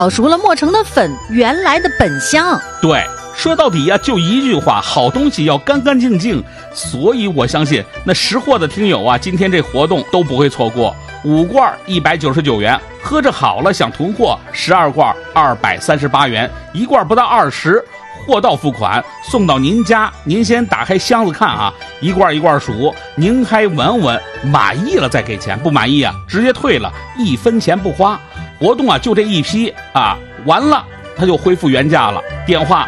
炒熟了磨成的粉原来的本香。 对，说到底呀，就一句话，好东西要干干净净。所以我相信那识货的听友啊，今天这活动都不会错过。5罐199元，喝着好了想囤货，12罐238元，1罐不到20，货到付款，送到您家。您先打开箱子看啊，一罐一罐数，您还闻闻，满意了再给钱，不满意啊直接退了，1分钱不花。活动啊就这一批啊，完了它就恢复原价了。电话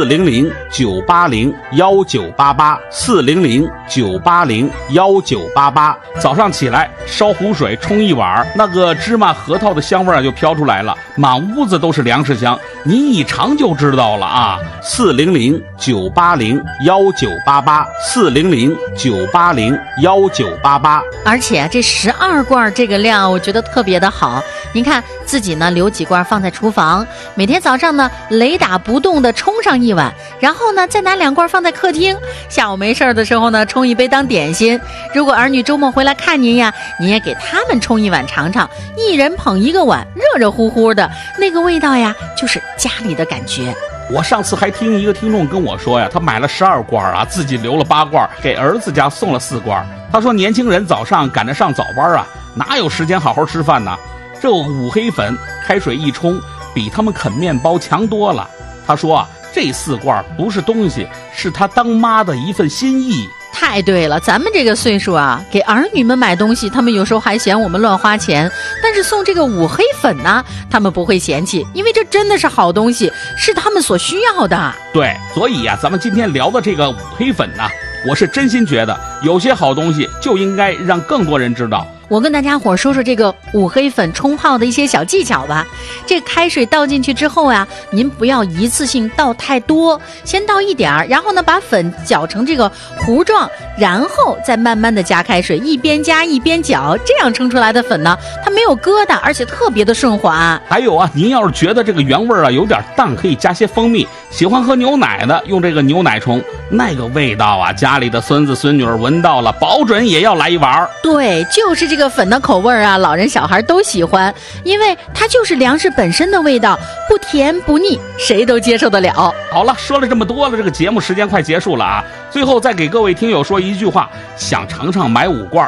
400-980-1988，400-980-1988。早上起来烧壶水冲一碗，那个芝麻核桃的香味啊就飘出来了，满屋子都是粮食香，您一尝就知道了啊。400-980-1988，400-980-1988。 而且这12罐这个量，我觉得特别的好。您看自己呢留几罐放在厨房，每天早上呢雷打不动的冲上一碗，然后呢再拿2罐放在客厅，下午没事的时候呢冲一杯当点心。如果儿女周末回来看您呀，您也给他们冲一碗尝尝，一人捧一个碗，热热乎乎的，那个味道呀就是家里的感觉。 我上次还听一个听众跟我说呀，他买了12罐啊，自己留了8罐，给儿子家送了4罐。他说年轻人早上赶着上早班啊，哪有时间好好吃饭呢？这五黑粉开水一冲，比他们啃面包强多了。他说啊，这4罐不是东西，是他当妈的一份心意。 太对了，咱们这个岁数啊，给儿女们买东西，他们有时候还嫌我们乱花钱，但是送这个五黑粉呢，他们不会嫌弃，因为这真的是好东西，是他们所需要的。 对，所以呀，咱们今天聊的这个五黑粉呢，我是真心觉得有些好东西就应该让更多人知道。 我跟大家伙说说这个五黑粉冲泡的一些小技巧吧。这开水倒进去之后啊，您不要一次性倒太多，先倒一点儿，然后呢把粉搅成这个糊状，然后再慢慢的加开水，一边加一边搅，这样冲出来的粉呢，它没有疙瘩，而且特别的顺滑。 还有啊，您要是觉得这个原味啊有点淡，可以加些蜂蜜。喜欢喝牛奶的，用这个牛奶冲，那个味道啊，家里的孙子孙女闻到了，保准也要来一碗。对， 就是这个粉的口味啊，老人小孩都喜欢，因为它就是粮食本身的味道，不甜不腻，谁都接受得了。 好了，说了这么多了，这个节目时间快结束了啊！最后再给各位听友说一句话：想尝尝买5罐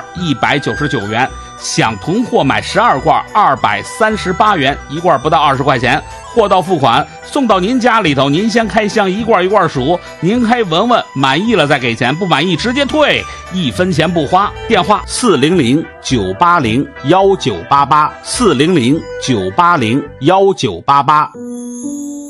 199元，想囤货买12罐238元，1罐不到20块钱，货到付款，送到您家里头，您先开箱，一罐一罐数，您还闻闻，满意了再给钱，不满意直接退，1分钱不花。电话400-980-1988，400-980-1988。